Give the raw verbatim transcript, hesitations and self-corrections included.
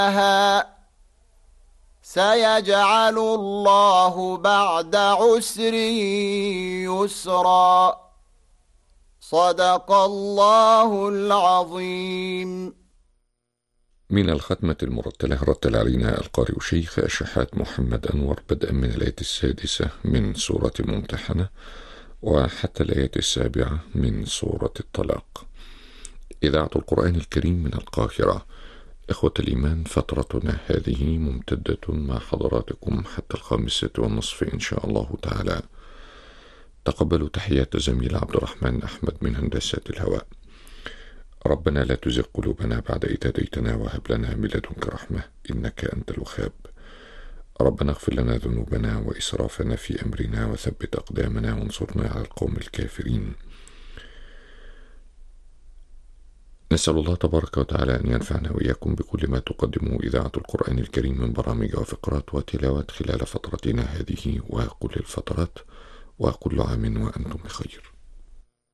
سيجعل الله بعد عسر يسرا. صدق الله العظيم. من الختمة المرتلة رتل علينا القارئ شيخ الشحات محمد أنور بدءا من الآية السادسة من سورة الممتحنة وحتى الآية السابعة من سورة الطلاق. إذاعة القرآن الكريم من القاهرة. إخوة الإيمان، فترتنا هذه ممتدة مع حضراتكم حتى الخامسة والنصف إن شاء الله تعالى. تقبلوا تحيات زميل عبد الرحمن أحمد من هندسة الهواء. ربنا لا تزغ قلوبنا بعد إذ هديتنا وهب لنا من لدنك رحمة إنك أنت الوهاب. ربنا اغفر لنا ذنوبنا وإسرافنا في أمرنا وثبت أقدامنا وانصرنا على القوم الكافرين. نسأل الله تبارك وتعالى أن ينفعنا وإياكم بكل ما تقدمه إذاعة القرآن الكريم من برامج وفقرات وتلاوات خلال فترتنا هذه وكل الفترات، وكل عام وأنتم بخير.